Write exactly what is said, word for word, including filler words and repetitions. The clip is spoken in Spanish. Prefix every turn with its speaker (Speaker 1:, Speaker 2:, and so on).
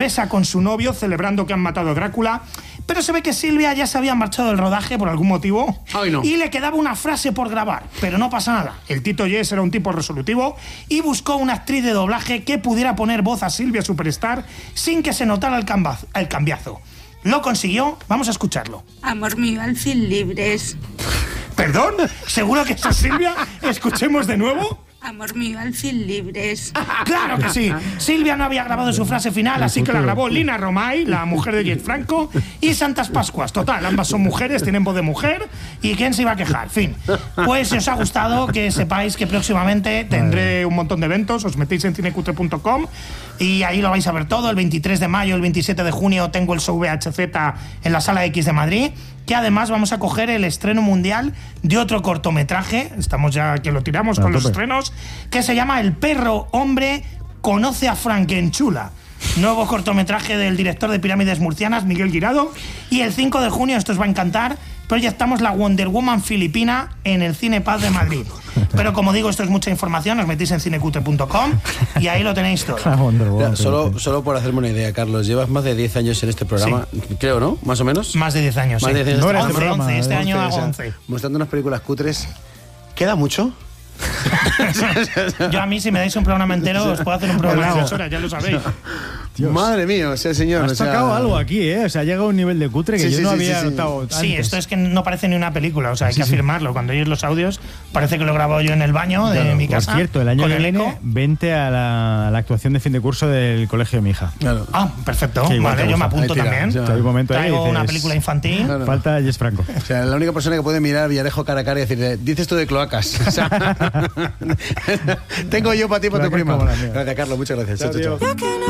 Speaker 1: sorpresa con su novio celebrando que han matado a Drácula, pero se ve que Silvia ya se había marchado del rodaje por algún motivo.
Speaker 2: Ay, no.
Speaker 1: Y le quedaba una frase por grabar, pero no pasa nada. El Tito Yes era un tipo resolutivo y buscó una actriz de doblaje que pudiera poner voz a Silvia Superstar sin que se notara el, cambaz- el cambiazo. Lo consiguió, vamos a escucharlo.
Speaker 3: Amor mío, al fin libres.
Speaker 1: ¿Perdón? ¿Seguro que esto es Silvia? ¿Escuchemos de nuevo?
Speaker 3: Amor mío, al fin libres.
Speaker 1: ¡Claro que sí! Silvia no había grabado su frase final, así que la grabó Lina Romay, la mujer de Jess Franco, y Santas Pascuas. Total, ambas son mujeres, tienen voz de mujer, ¿y quién se iba a quejar? Fin. Pues si os ha gustado, que sepáis que próximamente tendré un montón de eventos, os metéis en cinecutre punto com y ahí lo vais a ver todo. El veintitrés de mayo, el veintisiete de junio tengo el show V H Z en la Sala X de Madrid, que además vamos a coger el estreno mundial de otro cortometraje, estamos ya que lo tiramos con los estrenos, que se llama El perro hombre conoce a Frankenchula. Nuevo cortometraje del director de Pirámides Murcianas, Miguel Guirado. Y el cinco de junio, esto os va a encantar, proyectamos la Wonder Woman filipina en el Cine Paz de Madrid. Pero como digo, esto es mucha información, os metéis en cinecutre punto com y ahí lo tenéis todo.
Speaker 2: Mira, solo, solo por hacerme una idea, Carlos, llevas más de diez años en este programa, sí. Creo, ¿no? ¿Más o menos?
Speaker 1: Más de diez años,
Speaker 2: más
Speaker 1: sí.
Speaker 2: de diez años.
Speaker 1: No
Speaker 2: eres
Speaker 1: once,
Speaker 2: de broma,
Speaker 1: once, este
Speaker 2: once,
Speaker 1: año
Speaker 2: o
Speaker 1: hago
Speaker 2: sea,
Speaker 1: once.
Speaker 2: Mostrando unas películas cutres. ¿Queda mucho?
Speaker 1: Yo a mí, si me dais un programa entero, os puedo hacer un programa de seis horas, ya lo sabéis.
Speaker 2: Dios. Madre mía, o sea, señor.
Speaker 4: Has
Speaker 2: o sea...
Speaker 4: sacado algo aquí, ¿eh? O sea, llega a un nivel de cutre que
Speaker 2: sí,
Speaker 4: yo
Speaker 2: sí,
Speaker 4: no
Speaker 2: sí,
Speaker 4: había
Speaker 2: sí, sí.
Speaker 4: notado antes.
Speaker 1: Sí, esto es que no parece ni una película, o sea, hay
Speaker 4: sí,
Speaker 1: que
Speaker 4: sí.
Speaker 1: afirmarlo. Cuando oyes los audios, parece que lo he grabado yo en el baño de
Speaker 4: Claro,
Speaker 1: mi casa.
Speaker 4: Por cierto, el año
Speaker 1: con
Speaker 4: que
Speaker 1: el
Speaker 4: viene,
Speaker 1: eco.
Speaker 4: vente a la, a la actuación de fin de curso del colegio de mi hija.
Speaker 2: Claro.
Speaker 1: Ah, perfecto.
Speaker 4: Que igual
Speaker 1: Vale,
Speaker 4: te
Speaker 1: yo me
Speaker 4: gusta.
Speaker 1: apunto
Speaker 2: Ahí tira,
Speaker 1: también.
Speaker 2: o sea,
Speaker 4: Hay un momento ahí
Speaker 1: Traigo
Speaker 4: dices,
Speaker 1: una película infantil.
Speaker 2: Claro.
Speaker 4: Falta Jess Franco.
Speaker 2: O sea, la única persona que puede mirar a Villarejo cara a cara y decirle, dices tú de cloacas. O sea, tengo yo para ti, para tu
Speaker 4: Cloacas
Speaker 2: prima.
Speaker 4: como la mía.
Speaker 2: Gracias, Carlos, muchas gracias. Chao, chao, chao.